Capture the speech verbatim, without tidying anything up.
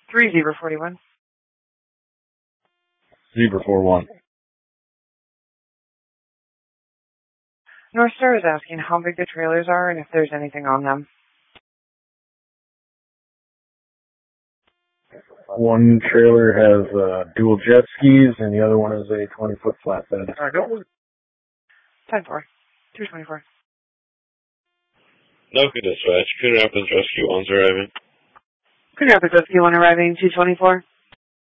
three Zebra forty-one. Zebra four one. North Star is asking how big the trailers are and if there's anything on them. One trailer has uh, dual jet skis, and the other one is a twenty-foot flatbed. All right, go. ten four. two twenty-four. No good dispatch. Coon Rapids Rescue one's arriving. Coon Rapids Rescue one arriving, two twenty-four.